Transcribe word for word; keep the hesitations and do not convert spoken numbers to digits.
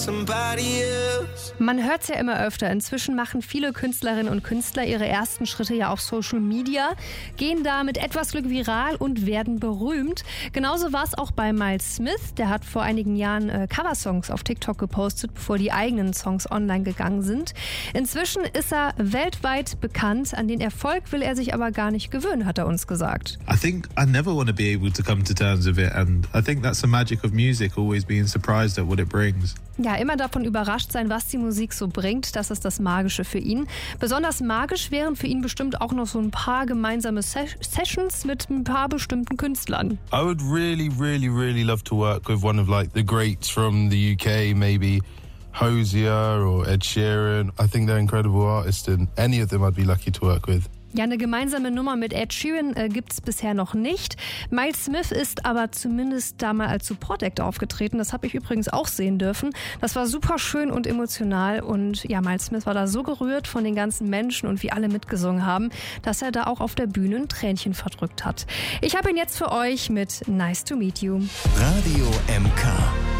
somebody else. Man hört es ja immer öfter. Inzwischen machen viele Künstlerinnen und Künstler ihre ersten Schritte ja auf Social Media, gehen da mit etwas Glück viral und werden berühmt. Genauso war es auch bei Miles Smith. Der hat vor einigen Jahren äh, Coversongs auf TikTok gepostet, bevor die eigenen Songs online gegangen sind. Inzwischen ist er weltweit bekannt. An den Erfolg will er sich aber gar nicht gewöhnen, hat er uns gesagt. I think I never want to be able to come to terms with it, and I think that's the magic of music, always being surprised at what it brings. Ja, immer davon überrascht sein, was die Musik so bringt, das ist das Magische für ihn. Besonders magisch wären für ihn bestimmt auch noch so ein paar gemeinsame Ses- Sessions mit ein paar bestimmten Künstlern. I would really, really, really love to work with one of like the greats from the U K, maybe Hozier or Ed Sheeran. I think they're incredible artists, and any of them I'd be lucky to work with. Ja, eine gemeinsame Nummer mit Ed Sheeran äh, gibt es bisher noch nicht. Miles Smith ist aber zumindest da mal als Support-Act aufgetreten. Das habe ich übrigens auch sehen dürfen. Das war super schön und emotional. Und ja, Miles Smith war da so gerührt von den ganzen Menschen und wie alle mitgesungen haben, dass er da auch auf der Bühne ein Tränchen verdrückt hat. Ich habe ihn jetzt für euch mit Nice to Meet You. Radio M K.